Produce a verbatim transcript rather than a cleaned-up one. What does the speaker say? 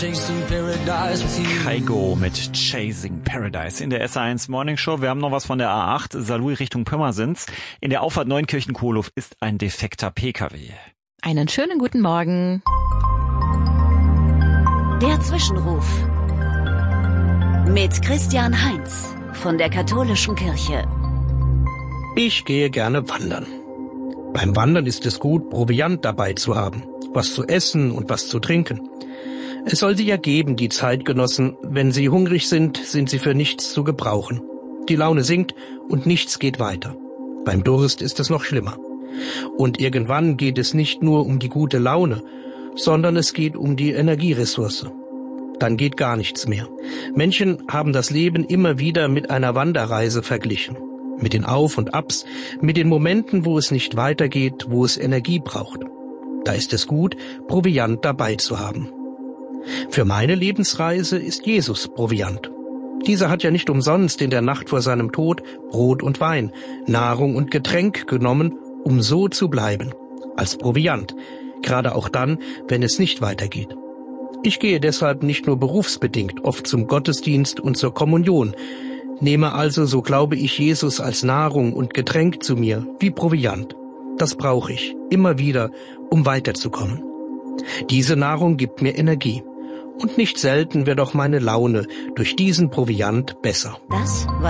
Kygo mit Chasing Paradise in der S A eins Morning Show. Wir haben noch was von der A acht, Saarlouis Richtung Pirmasens. In der Auffahrt Neunkirchen-Kohlhof ist ein defekter P K W. Einen schönen guten Morgen. Der Zwischenruf mit Christian Heinz von der Katholischen Kirche. Ich gehe gerne wandern. Beim Wandern ist es gut, Proviant dabei zu haben, was zu essen und was zu trinken. Es soll sie ja geben, die Zeitgenossen. Wenn sie hungrig sind, sind sie für nichts zu gebrauchen. Die Laune sinkt und nichts geht weiter. Beim Durst ist es noch schlimmer. Und irgendwann geht es nicht nur um die gute Laune, sondern es geht um die Energieressource. Dann geht gar nichts mehr. Menschen haben das Leben immer wieder mit einer Wanderreise verglichen. Mit den Auf und Abs, mit den Momenten, wo es nicht weitergeht, wo es Energie braucht. Da ist es gut, Proviant dabei zu haben. Für meine Lebensreise ist Jesus Proviant. Dieser hat ja nicht umsonst in der Nacht vor seinem Tod Brot und Wein, Nahrung und Getränk genommen, um so zu bleiben, als Proviant, gerade auch dann, wenn es nicht weitergeht. Ich gehe deshalb nicht nur berufsbedingt oft zum Gottesdienst und zur Kommunion, nehme also, so glaube ich, Jesus als Nahrung und Getränk zu mir, wie Proviant. Das brauche ich, immer wieder, um weiterzukommen. Diese Nahrung gibt mir Energie. Und nicht selten wird auch meine Laune durch diesen Proviant besser. Das war